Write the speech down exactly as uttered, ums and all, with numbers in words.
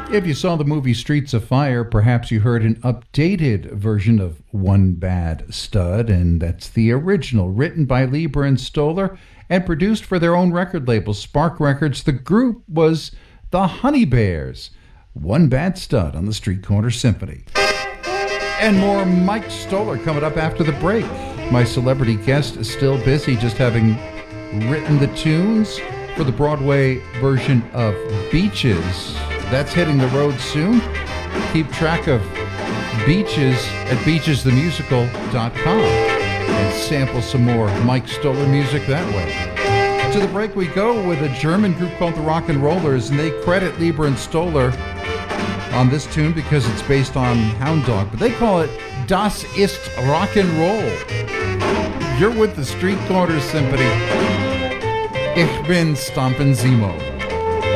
If you saw the movie Streets of Fire, perhaps you heard an updated version of One Bad Stud, and that's the original, written by Leiber and Stoller and produced for their own record label, Spark Records. The group was the Honey Bears. One Bad Stud on the Street Corner Symphony. And more Mike Stoller coming up after the break. My celebrity guest is still busy, just having written the tunes for the Broadway version of Beaches. That's hitting the road soon. Keep track of Beaches at beaches the musical dot com and sample some more Mike Stoller music that way. To the break we go with a German group called the Rock and Rollers, and they credit Leiber and Stoller on this tune because it's based on Hound Dog, but they call it Das ist Rock and Roll. You're with the Street Corner Symphony. Ich bin Stompin' Zemo.